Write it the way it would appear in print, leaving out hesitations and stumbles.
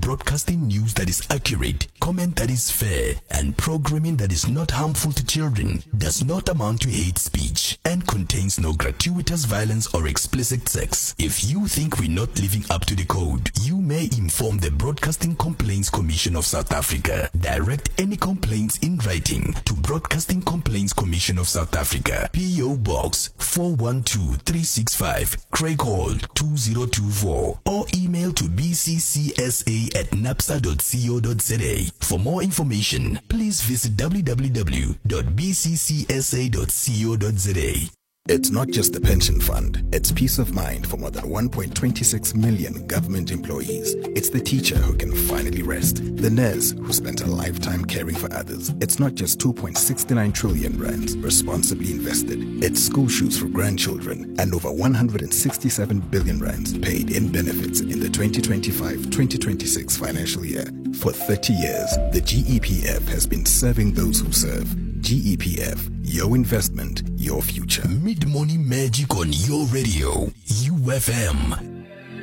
broadcasting news that is accurate, comment that is fair, and programming that is not harmful to children, does not amount to hate speech, and contains no gratuitous violence or explicit sex. If you think we're not living up to the code, you may inform the Broadcasting Complaints Commission of South Africa. Direct any complaints in writing to Broadcasting Complaints Commission of South Africa, P.O. Box 412365, Craig Hall 2024, or email to bccsa@napsa.co.za. For more information, please visit www.bccsa.co.za. It's not just a pension fund, it's peace of mind for more than 1.26 million government employees. It's the teacher who can finally rest, the nurse who spent a lifetime caring for others. It's not just 2.69 trillion rands responsibly invested. It's school shoes for grandchildren and over 167 billion rands paid in benefits in the 2025-2026 financial year. For 30 years, the GEPF has been serving those who serve. GEPF, your investment, your future. Mid-morning magic on your radio, UFM.